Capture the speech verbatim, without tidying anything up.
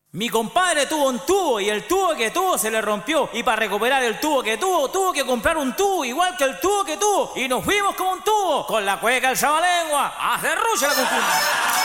Mi compadre tuvo un tubo y el tubo que tuvo se le rompió. Y para recuperar el tubo que tuvo, tuvo que comprar un tubo igual que el tubo que tuvo. Y nos fuimos con un tubo, con la cueca del Sabalengua, a hacer rucha la cultura.